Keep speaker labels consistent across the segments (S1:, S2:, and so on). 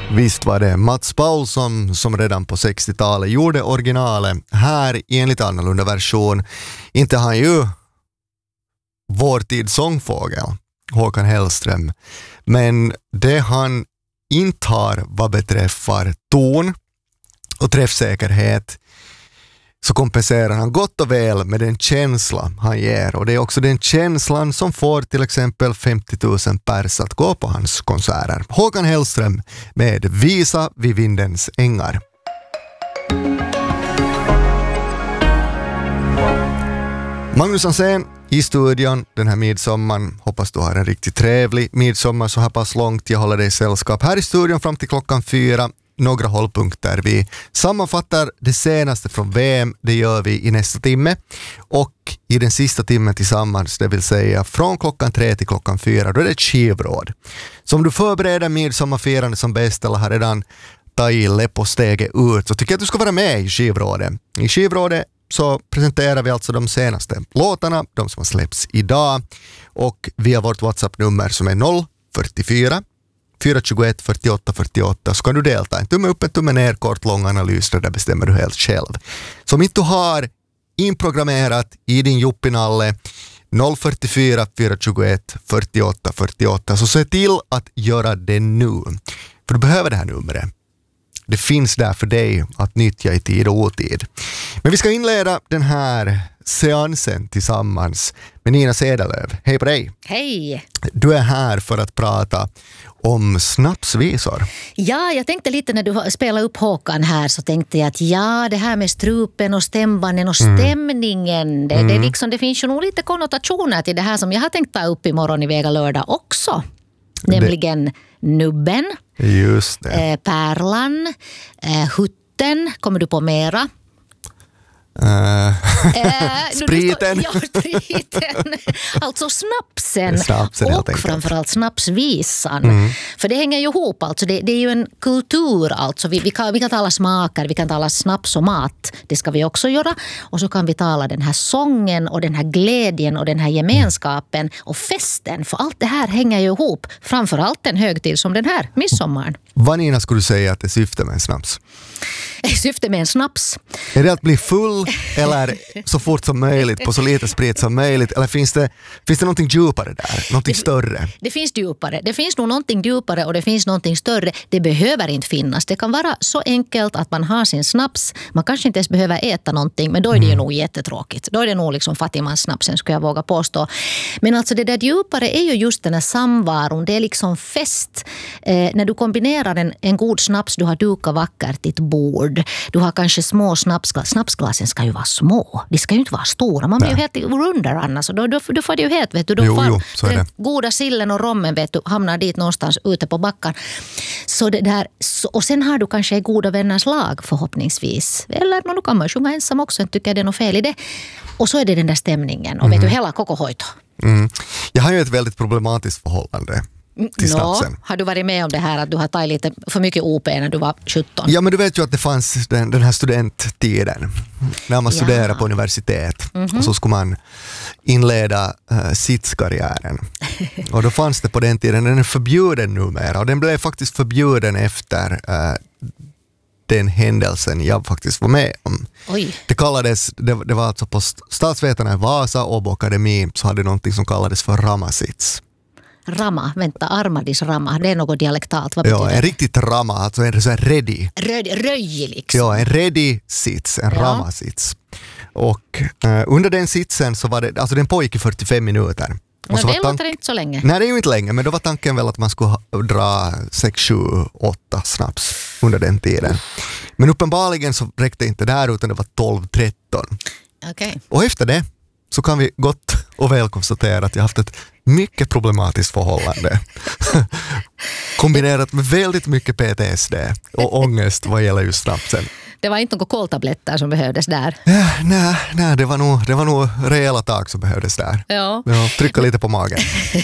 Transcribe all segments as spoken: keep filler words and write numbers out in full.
S1: Visst var det Mats Paulsson som redan på sextiotalet gjorde originalet här i en lite annorlunda version. Inte han ju vår tids sångfågel, Håkan Hellström. Men det han inte har vad beträffar ton och träffsäkerhet så kompenserar han gott och väl med den känsla han ger. Och det är också den känslan som får till exempel femtio tusen pers att gå på hans konserter. Håkan Hellström med Visa vid vindens ängar. Magnus Hansén i studion den här midsommaren. Hoppas du har en riktigt trevlig midsommar så här pass långt. Jag håller dig i sällskap här i studion fram till klockan fyra. Några hållpunkter. Vi sammanfattar det senaste från V M. Det gör vi i nästa timme. Och i den sista timmen tillsammans, det vill säga från klockan tre till klockan fyra, då är det ett skivråd. Så om du förbereder midsommarfirande som bäst eller har redan tagit läpp och steget ut så tycker jag att du ska vara med i skivrådet. I skivrådet så presenterar vi alltså de senaste låtarna, de som har släppts idag. Och via vårt WhatsApp-nummer som är noll fyrtiofyra fyra tjugoett fyrtioåtta fyrtioåtta så kan du delta. En tumme upp, en tumme ner, kort, lång analys, där bestämmer du helt själv. Så om inte du har inprogrammerat i din juppinalle noll fyrtiofyra fyra tjugoett fyrtioåtta fyrtioåtta så se till att göra det nu. För du behöver det här numret. Det finns där för dig att nyttja i tid och otid. Men vi ska inleda den här seansen tillsammans med Nina Cederlöv. Hej på dig!
S2: Hej!
S1: Du är här för att prata om snapsvisor.
S2: Ja, jag tänkte lite när du spelade upp Håkan här så tänkte jag att ja, det här med strupen och stämbanden och stämningen, mm. det, det,
S1: Mm.
S2: liksom, det finns ju nog lite konnotationer till det här som jag har tänkt ta upp imorgon i Vega lördag också. Nämligen det. Nubben,
S1: Just det.
S2: Eh, pärlan, eh, hutten, kommer du på mera?
S1: Uh,
S2: Eh,
S1: spriten.
S2: Ja, spriten. Alltså snapsen,
S1: Snapsen, helt
S2: och
S1: enkelt.
S2: framförallt snapsvisan.
S1: Mm.
S2: För det hänger ju ihop. Alltså det, det är ju en kultur. Alltså vi, vi, kan, vi kan tala smaker, vi kan tala snaps och mat. Det ska vi också göra. Och så kan vi tala den här sången och den här glädjen och den här gemenskapen och festen. För allt det här hänger ju ihop. Framförallt en högtid som den här, midsommaren.
S1: Vad, Nina, skulle du säga att det syftar med en snaps?
S2: Syftet med en snaps.
S1: Är det att bli full eller så fort som möjligt på så lite sprit som möjligt? Eller finns det, finns det någonting djupare där? Någonting
S2: det,
S1: större?
S2: Det finns djupare. Det finns nog någonting djupare och det finns någonting större. Det behöver inte finnas. Det kan vara så enkelt att man har sin snaps. Man kanske inte ens behöver äta någonting, men då är det ju nog jättetråkigt. Då är det nog liksom fattigmanssnapsen, skulle jag våga påstå. Men alltså det där djupare är ju just den här samvaron. Det är liksom fest. Eh, när du kombinerar en, en god snaps, du har dukat vackert ditt bord. Du har kanske små snapsglas. Snapsglasen ska ju vara små. De ska ju inte vara stora. Man blir ju helt rundar annars. Då, då, då får det ju helt, vet du. Då
S1: Jo,
S2: får
S1: jo, så är
S2: den
S1: det.
S2: goda sillen och rommen, vet du, hamnar dit någonstans ute på backen. Så det där, så, och sen har du kanske goda vänners lag förhoppningsvis. Eller nu kan man sjunga ensam också, inte tycker jag det är något fel i det. Och så är det den där stämningen. Och vet du, hela koko hoito.
S1: Mm. Jag har ju ett väldigt problematiskt förhållande till snapsen.
S2: No, har du varit med om det här att du har tagit lite för mycket O P när du var sjutton?
S1: Ja, men du vet ju att det fanns den, den här studenttiden när man
S2: Ja.
S1: studerade på universitet
S2: Mm-hmm.
S1: och så skulle man inleda uh, sitskarriären. Och då fanns det på den tiden, den är förbjuden numera och den blev faktiskt förbjuden efter uh, den händelsen jag faktiskt var med om.
S2: Oj.
S1: Det kallades, det, det var alltså på Statsvetarna i Vasa och Åbo Akademi så hade någonting som kallades för ramasits.
S2: Rama, vänta, armadis rama, det är något dialektalt. Vad betyder
S1: Ja,
S2: det?
S1: en riktigt rama, alltså en sån här ready.
S2: Röd, röj liksom.
S1: Ja, en ready sits, en
S2: Ja.
S1: ramasits. Och eh, under den sitsen så var det, alltså den pågick i fyrtiofem minuter. Och
S2: Men
S1: så
S2: det
S1: var tank-
S2: låter inte så länge.
S1: Nej, det är ju inte länge, men då var tanken väl att man skulle ha, dra sex, sju, åtta snaps under den tiden. Men uppenbarligen så räckte inte där utan det var tolv tretton.
S2: Okej.
S1: Och efter det så kan vi gott och väl konstatera att jag haft ett mycket problematiskt förhållande. Kombinerat med väldigt mycket P T S D och ångest vad gäller just snapsen.
S2: Det var inte några koltabletter som behövdes där.
S1: Ja, nej, nej det, var nog, det var nog rejäla tag som behövdes där.
S2: Ja.
S1: Ja, trycka lite på magen.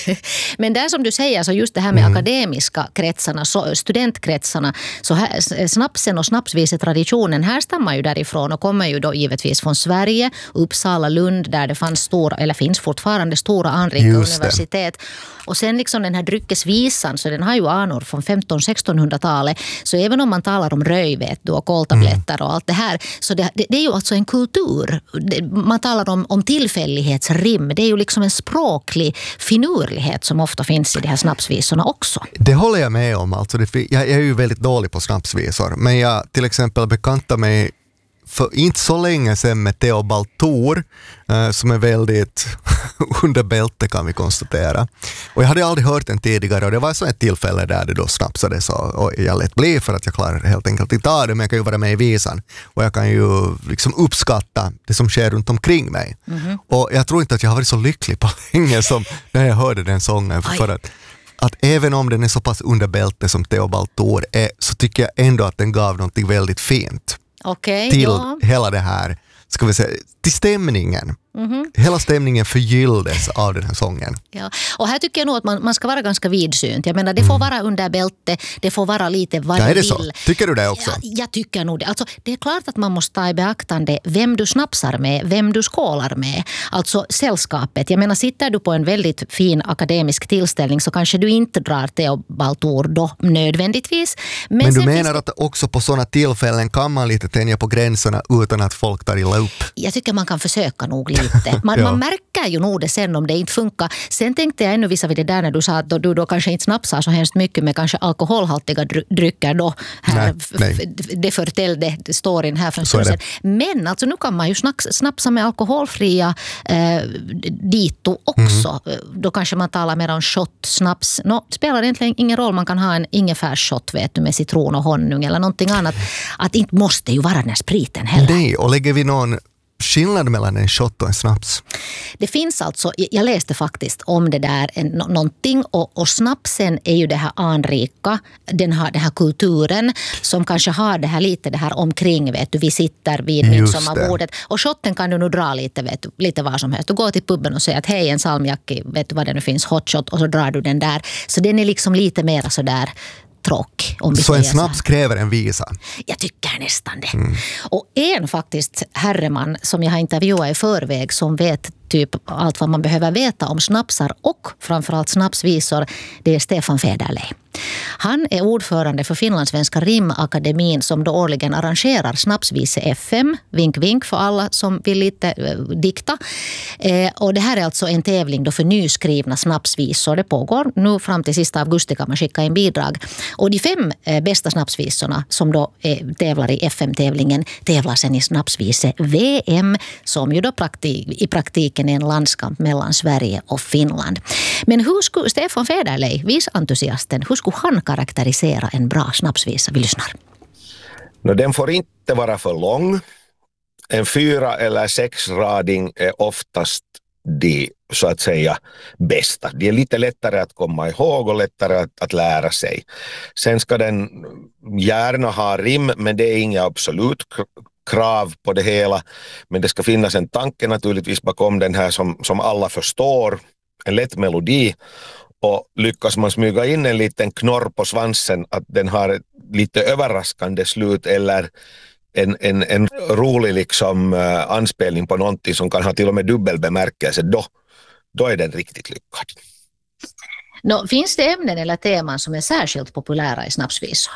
S2: Men där som du säger, så just det här med mm. akademiska kretsarna, så studentkretsarna, så här, snapsen och snapsvisetraditionen härstammar ju därifrån och kommer ju då givetvis från Sverige, Uppsala, Lund, där det fanns stora, eller finns fortfarande stora anrika universitet. Och sen liksom den här dryckesvisan, så den har ju anor från femtonhundra-sextonhundratalet. Så även om man talar om röjvet och koltabletter mm. och allt det här, så det, det, det är ju alltså en kultur. Man talar om, om tillfällighetsrim. Det är ju liksom en språklig finurlighet som ofta finns i de här snapsvisorna också.
S1: Det håller jag med om. Alltså det, jag, jag är ju väldigt dålig på snapsvisor. Men jag till exempel bekantar mig för inte så länge sedan med Theobald Thor eh, som är väldigt under bälte kan vi konstatera. Och jag hade aldrig hört den tidigare och det var så ett tillfälle där det då snapsades och, och jag lät bli för att jag klarar helt enkelt inte av det, men jag kan ju vara med i visan och jag kan ju liksom uppskatta det som sker runt omkring mig. Mm-hmm. Och jag tror inte att jag har varit så lycklig på länge som när jag hörde den sången för, för att att även om den är så pass under bälte som Theobald Thor är, så tycker jag ändå att den gav någonting väldigt fint.
S2: Okay,
S1: till
S2: ja.
S1: hela det här, ska vi säga, till stämningen. Mm-hmm. Hela stämningen förgylldes av den här sången.
S2: Ja. Och här tycker jag nog att man, man ska vara ganska vidsynt. Jag menar, det får mm. vara under bälte, det får vara lite vad
S1: ja,
S2: du
S1: är det
S2: vill.
S1: Så? Tycker du det också?
S2: Ja, jag tycker nog det. Alltså, det är klart att man måste ta i beaktande vem du snapsar med, vem du skålar med. Alltså sällskapet. Jag menar, sitter du på en väldigt fin akademisk tillställning så kanske du inte drar Theobald Thor då nödvändigtvis. Men,
S1: Men du menar
S2: finns...
S1: att också på sådana tillfällen kan man lite tänja på gränserna utan att folk tar illa upp?
S2: Jag tycker man kan försöka nog lite. Man, ja. man märker ju nog det sen om det inte funkar. Sen tänkte jag ännu visa vid det där när du sa att du då kanske inte snapsar så hemskt mycket med kanske alkoholhaltiga drycker då. Här, nej, nej. Det förtällde storyn här för en stund sedan. Men alltså nu kan man ju snapsa med alkoholfria eh, dito också. Mm. Då kanske man talar mer om shot, snaps. No, spelar egentligen ingen roll. Man kan ha en ingefärsshot vet du, med citron och honung eller någonting annat. Att inte måste ju vara den här spriten heller.
S1: Nej, och lägger vi någon skillnad mellan en shot och en snaps?
S2: Det finns alltså, jag läste faktiskt om det där en, någonting och, och snapsen är ju det här anrika, den har den här kulturen som kanske har det här lite det här omkring, vet du, vi sitter vid midsommarbordet och shotten kan du nu dra lite, vet du, lite vad som helst. Du går till puben och säger att hej, en salmiakki, vet du vad det nu finns, hot shot, och så drar du den där. Så den är liksom lite mer så där tråk. Om vi
S1: så en snaps
S2: så
S1: kräver en visa?
S2: Jag tycker nästan det. Mm. Och en faktiskt herreman som jag har intervjuat i förväg som vet typ allt vad man behöver veta om snapsar och framförallt snapsvisor, det är Stefan Federley. Han är ordförande för Finlandssvenska rimakademin som då årligen arrangerar Snapsvise F M. Vink, vink för alla som vill lite eh, dikta. Eh, och det här är alltså en tävling då för nyskrivna snapsvisor. Det pågår nu fram till sista augusti kan man skicka in bidrag. Och de fem eh, bästa snapsvisorna som då eh, tävlar i F M-tävlingen tävlar sen i Snapsvise V M som ju då praktik, i praktiken är en landskamp mellan Sverige och Finland. Men hur skulle Stefan Federley, visentusiasten, hur skulle han karaktärisera en bra snapsvisa? Vi lyssnar.
S3: No, den får inte vara för lång. En fyra eller sex rading är oftast de så att säga bästa. De är lite lättare att komma ihåg och lättare att, att lära sig. Sen ska den gärna ha rim, men det är inga absolut krav på det hela. Men det ska finnas en tanke naturligtvis bakom den här som, som alla förstår. En lätt melodi. Och lyckas man smyga in en liten knorr på svansen att den har ett lite överraskande slut eller en, en, en rolig liksom, uh, anspelning på någonting som kan ha till och med dubbelbemärkelse, då, då är den riktigt lyckad.
S2: Nå, finns det ämnen eller teman som är särskilt populära i snapsvisor?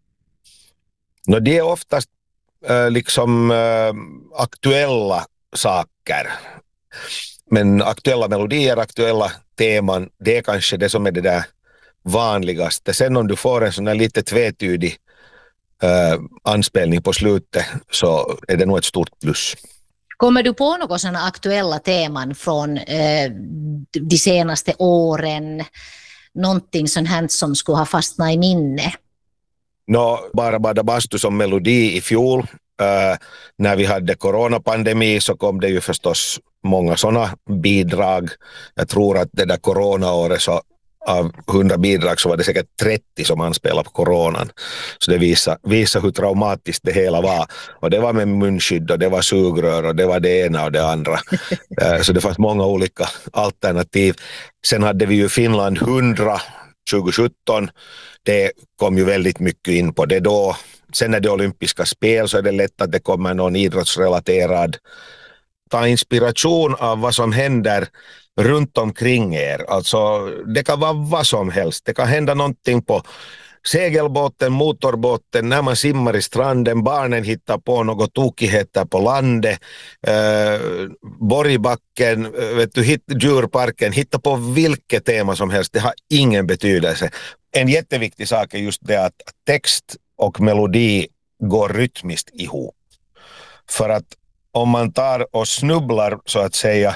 S3: No, det är oftast uh, liksom uh, aktuella saker. Men aktuella melodier, aktuella teman, det är kanske det som är det där vanligaste. Sen om du får en sån här lite tvetydig uh, anspelning på slutet så är det nog ett stort plus.
S2: Kommer du på några sådana aktuella teman från eh, de senaste åren? Någonting sånt här som skulle ha fastnat i minne?
S3: Nå, bara Bada Bastu som melodi i fjol. Uh, när vi hade coronapandemi så kom det ju förstås många sådana bidrag. Jag tror att det där coronaåret så av hundra bidrag så var det säkert trettio som anspelade på coronan. Så det visar, visar hur traumatiskt det hela var. Och det var med munskydd och det var sugrör och det var det ena och det andra. Så det fanns många olika alternativ. Sen hade vi ju Finland hundra tjugo-sjutton. Det kom ju väldigt mycket in på det då. Sen när det är olympiska spel så är det lätt att det kommer någon idrottsrelaterad. Ta inspiration av vad som händer runt omkring er. Alltså det kan vara vad som helst. Det kan hända någonting på segelbåten, motorbåten, när man simmar i stranden, barnen hittar på något tokigheter på landet, eh, Borgbacken, vet du, hit, djurparken, hitta på vilket tema som helst. Det har ingen betydelse. En jätteviktig sak är just det att text och melodi går rytmiskt ihop. För att om man tar och snubblar så att säga,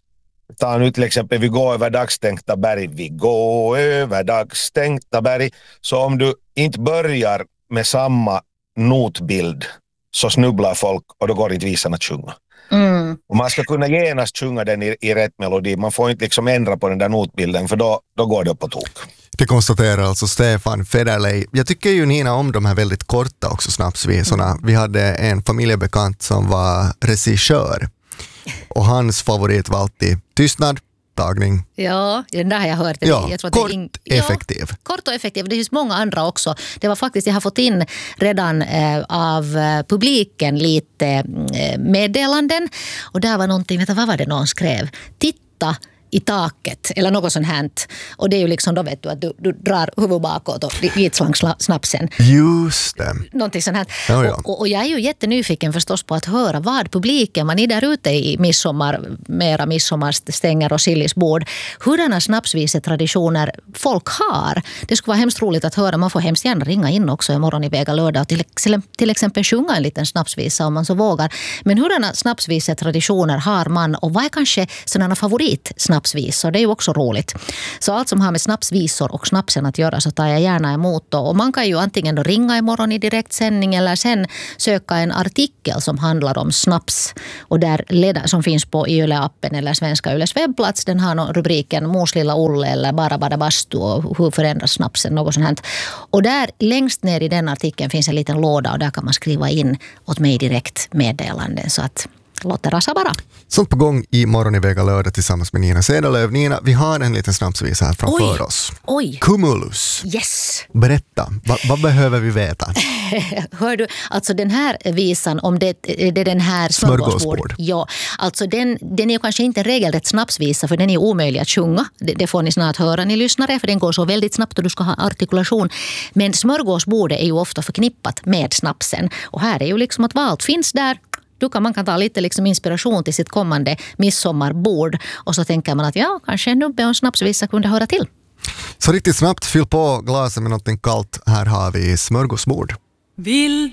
S3: ta nu till exempel vi går över dagstänkta berg, vi går över dagstänkta berg. Så om du inte börjar med samma notbild så snubblar folk och då går inte visan att sjunga. Mm. Och man ska kunna genast sjunga den i, i rätt melodi. Man får inte liksom ändra på den där notbilden för då, då går det på tok.
S1: Det konstaterar alltså Stefan Federley. Jag tycker ju Nina om de här väldigt korta också snapsvisorna. Mm. Vi hade en familjebekant som var regissör. Och hans favorit var alltid tystnad, tagning.
S2: Ja, den där har jag hört.
S1: Ja,
S2: jag tror
S1: kort,
S2: det in...
S1: effektiv.
S2: Ja, kort och effektiv. Det finns många andra också. Det var faktiskt, jag har fått in redan eh, av eh, publiken lite eh, meddelanden. Och där var någonting, vet du, vad var det någon skrev? Titta i taket eller något sånt här. Och det är ju liksom, då vet du att du, du drar huvudet bakåt och vitslang snapsen.
S1: Just det.
S2: Någonting sånt här.
S1: Ja, ja.
S2: Och, och jag är ju jättenyfiken förstås på att höra vad publiken, man är där ute i midsommar, mera midsommarstänger och sillisbord, hurdana snapsvisetraditioner folk har. Det skulle vara hemskt roligt att höra. Man får hemskt gärna ringa in också imorgon i Vega lördag och till, till exempel sjunga en liten snapsvisa om man så vågar. Men hurdana snapsvisetraditioner har man och vad är kanske sådana favorit snapsvisor? Det är ju också roligt. Så allt som har med snapsvisor och snapsen att göra så tar jag gärna emot då. Och man kan ju antingen då ringa imorgon i direktsändning eller sen söka en artikel som handlar om snaps och där leda, som finns på Yle-appen eller Svenska Yles webbplats. Den har rubriken Mors lilla Olle eller Bara Bada Bastu och hur förändras snapsen, något sånt här. Och där längst ner i den artikeln finns en liten låda och där kan man skriva in åt mig direkt meddelanden så att låt det rasa bara.
S1: Sånt på gång i morgon i Vega lördag tillsammans med Nina Cederlöv. Nina, vi har en liten snapsvisa här framför
S2: oj,
S1: oss.
S2: Oj.
S1: Cumulus.
S2: Yes.
S1: Berätta, Va, vad behöver vi veta?
S2: Hör du, alltså den här visan, om det, det är den här smörgåsbord. smörgåsbord. Ja, alltså den, den är ju kanske inte regelrätt snapsvisa för den är omöjlig att sjunga. Det, det får ni snart höra, ni lyssnare, för den går så väldigt snabbt och du ska ha artikulation. Men smörgåsbordet är ju ofta förknippat med snapsen. Och här är ju liksom att vad allt finns där. Du kan, man kan ta lite liksom inspiration till sitt kommande midsommarbord och så tänker man att ja, kanske en nubbe och en snapsvisa kunde höra till.
S1: Så riktigt snabbt, fyll på glaset med något kallt. Här har vi smörgåsbord.
S4: Vill